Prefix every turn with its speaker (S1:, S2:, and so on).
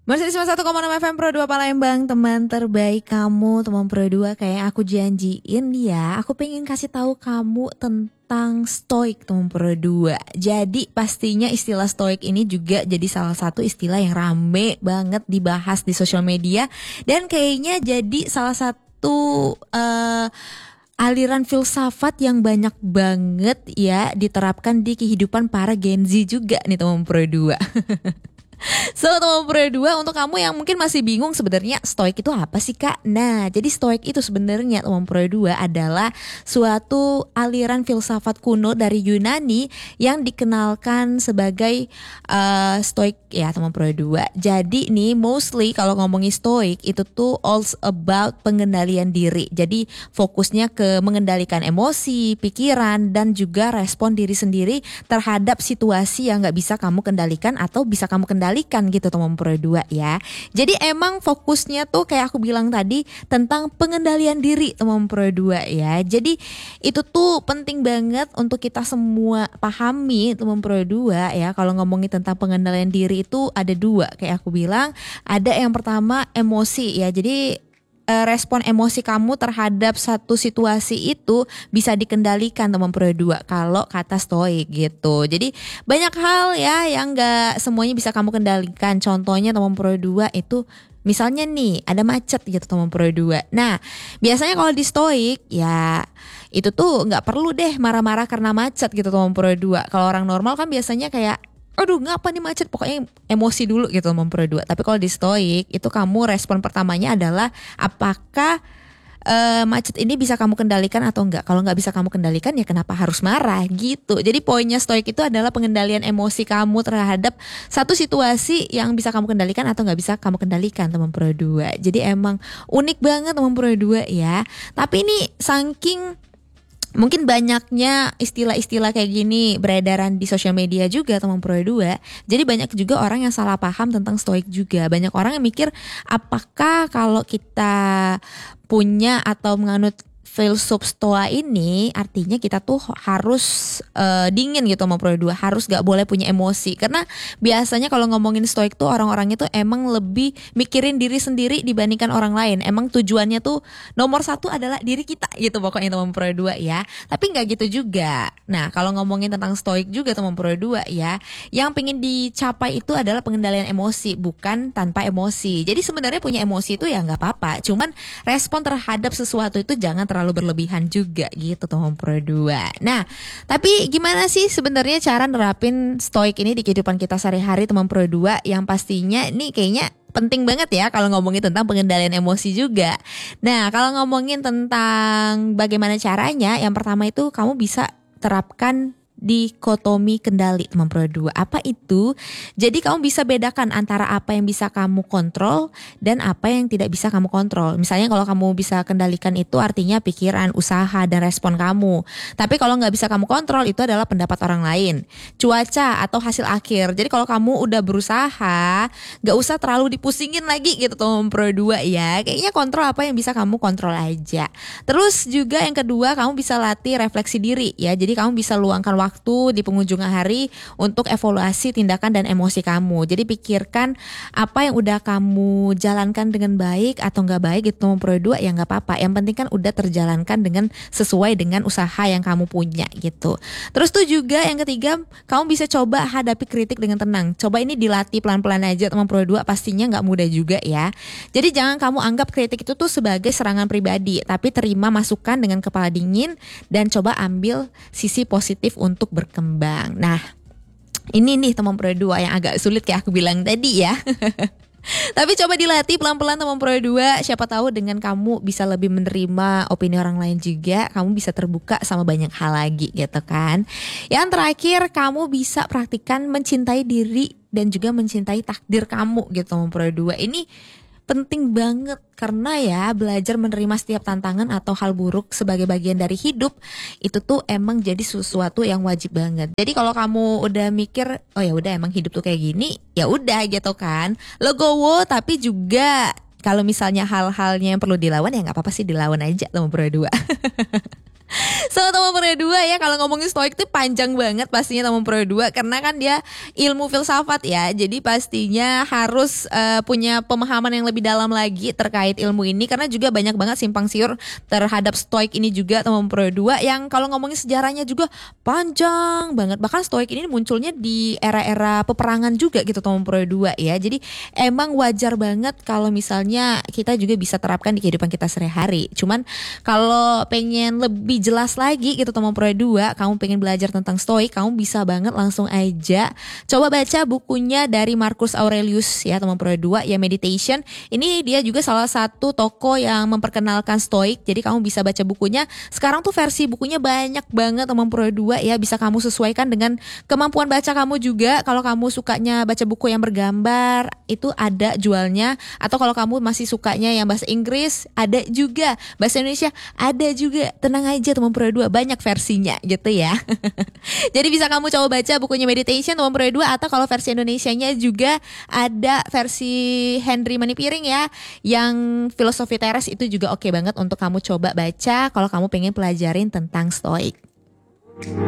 S1: Masih di 91,6 FM Pro 2 Palembang, teman terbaik kamu, teman Pro 2. Kayak aku janjiin ya, aku pengen kasih tahu kamu tentang stoik, teman Pro 2. Jadi pastinya istilah stoik ini juga jadi salah satu istilah yang rame banget dibahas di sosial media. Dan kayaknya jadi salah satu aliran filsafat yang banyak banget ya diterapkan di kehidupan para Gen Z juga nih teman Pro 2. So, teman Pro 2, untuk kamu yang mungkin masih bingung sebenarnya stoik itu apa sih Kak? Nah, jadi stoik itu sebenarnya teman Pro 2 adalah suatu aliran filsafat kuno dari Yunani yang dikenalkan sebagai stoik ya teman Pro 2. Jadi nih mostly kalau ngomongin stoik itu tuh all about pengendalian diri. Jadi fokusnya ke mengendalikan emosi, pikiran, dan juga respon diri sendiri terhadap situasi yang gak bisa kamu kendalikan atau bisa kamu kendalikan gitu teman Pro 2 ya. Jadi emang fokusnya tuh kayak aku bilang tadi tentang pengendalian diri teman Pro 2 ya. Jadi itu tuh penting banget untuk kita semua pahami teman Pro 2 ya. Kalau ngomongin tentang pengendalian diri itu ada dua kayak aku bilang. Ada yang pertama emosi ya. Jadi respon emosi kamu terhadap satu situasi itu bisa dikendalikan teman Pro 2 kalau kata stoik gitu. Jadi banyak hal ya yang gak semuanya bisa kamu kendalikan. Contohnya teman Pro 2 itu misalnya nih ada macet gitu teman Pro 2. Nah biasanya kalau di stoik ya itu tuh gak perlu deh marah-marah karena macet gitu teman Pro 2. Kalau orang normal kan biasanya kayak aduh ngapa nih macet, pokoknya emosi dulu gitu Pro 2. Tapi kalau di stoik itu kamu respon pertamanya adalah apakah macet ini bisa kamu kendalikan atau enggak. Kalau enggak bisa kamu kendalikan ya kenapa harus marah gitu. Jadi poinnya stoik itu adalah pengendalian emosi kamu terhadap satu situasi yang bisa kamu kendalikan atau enggak bisa kamu kendalikan teman Pro 2. Jadi emang unik banget teman Pro 2 ya. Tapi ini saking mungkin banyaknya istilah-istilah kayak gini beredaran di sosial media juga teman Pro 2. Jadi banyak juga orang yang salah paham tentang stoik juga. Banyak orang yang mikir apakah kalau kita punya atau menganut filsuf stoa ini artinya kita tuh harus dingin gitu sama Pro 2, harus gak boleh punya emosi. Karena biasanya kalau ngomongin stoik tuh orang-orang itu emang lebih mikirin diri sendiri dibandingkan orang lain. Emang tujuannya tuh nomor satu adalah diri kita gitu pokoknya teman Pro 2 ya. Tapi gak gitu juga. Nah kalau ngomongin tentang stoik juga teman Pro 2 ya, yang pengen dicapai itu adalah pengendalian emosi, bukan tanpa emosi. Jadi sebenarnya punya emosi itu ya gak apa-apa, cuman respon terhadap sesuatu itu jangan terlalu berlebihan juga gitu teman Pro 2. Nah, tapi gimana sih sebenarnya cara nerapin stoik ini di kehidupan kita sehari-hari teman Pro 2? Yang pastinya ini kayaknya penting banget ya kalau ngomongin tentang pengendalian emosi juga. Nah, kalau ngomongin tentang bagaimana caranya, yang pertama itu kamu bisa terapkan dikotomi kendali teman Pro 2. Apa itu? Jadi kamu bisa bedakan antara apa yang bisa kamu kontrol dan apa yang tidak bisa kamu kontrol. Misalnya kalau kamu bisa kendalikan itu artinya pikiran, usaha, dan respon kamu. Tapi kalau gak bisa kamu kontrol itu adalah pendapat orang lain, cuaca, atau hasil akhir. Jadi kalau kamu udah berusaha gak usah terlalu dipusingin lagi gitu teman Pro 2 ya. Kayaknya kontrol apa yang bisa kamu kontrol aja. Terus juga yang kedua, kamu bisa latih refleksi diri ya. Jadi kamu bisa luangkan waktu di penghujung hari untuk evaluasi tindakan dan emosi kamu. Jadi pikirkan apa yang udah kamu jalankan dengan baik atau nggak baik gitu Pro 2 ya nggak apa-apa. Yang penting kan udah terjalankan dengan sesuai dengan usaha yang kamu punya gitu. Terus tuh juga yang ketiga, kamu bisa coba hadapi kritik dengan tenang. Coba ini dilatih pelan-pelan aja teman Pro 2, pastinya nggak mudah juga ya. Jadi jangan kamu anggap kritik itu tuh sebagai serangan pribadi, tapi terima masukan dengan kepala dingin dan coba ambil sisi positif untuk berkembang. Nah, ini nih teman Pro 2 yang agak sulit kayak aku bilang tadi ya. Tapi coba dilatih pelan-pelan teman Pro 2. Siapa tahu dengan kamu bisa lebih menerima opini orang lain juga, kamu bisa terbuka sama banyak hal lagi gitu kan. Yang terakhir, kamu bisa praktikkan mencintai diri dan juga mencintai takdir kamu gitu teman Pro 2. Ini penting banget karena ya belajar menerima setiap tantangan atau hal buruk sebagai bagian dari hidup itu tuh emang jadi sesuatu yang wajib banget. Jadi kalau kamu udah mikir oh ya udah emang hidup tuh kayak gini, ya udah gitu kan. Legowo, tapi juga kalau misalnya hal-halnya yang perlu dilawan ya nggak apa-apa sih, dilawan aja teman Pro 2. So teman Pro 2 ya, kalau ngomongin stoik tuh panjang banget pastinya teman Pro 2 karena kan dia ilmu filsafat ya. Jadi pastinya harus punya pemahaman yang lebih dalam lagi terkait ilmu ini karena juga banyak banget simpang siur terhadap stoik ini juga teman Pro 2 yang kalau ngomongin sejarahnya juga panjang banget. Bahkan stoik ini munculnya di era-era peperangan juga gitu teman Pro 2 ya. Jadi emang wajar banget kalau misalnya kita juga bisa terapkan di kehidupan kita sehari-hari. Cuman kalau pengen lebih jelas lagi gitu teman Pro 2, kamu pengen belajar tentang stoik, kamu bisa banget langsung aja coba baca bukunya dari Marcus Aurelius ya teman Pro 2 ya, Meditation. Ini dia juga salah satu tokoh yang memperkenalkan stoik. Jadi kamu bisa baca bukunya. Sekarang tuh versi bukunya banyak banget teman Pro 2 ya, bisa kamu sesuaikan dengan kemampuan baca kamu juga. Kalau kamu sukanya baca buku yang bergambar, itu ada jualnya. Atau kalau kamu masih sukanya yang bahasa Inggris, ada juga. Bahasa Indonesia ada juga. Tenang aja teman Pro 2, banyak versinya gitu ya. Jadi bisa kamu coba baca bukunya Meditation teman Pro 2, atau kalau versi Indonesianya juga ada versi Henry Manipiring ya, yang filosofi teres itu juga oke banget untuk kamu coba baca kalau kamu pengen pelajarin tentang stoik.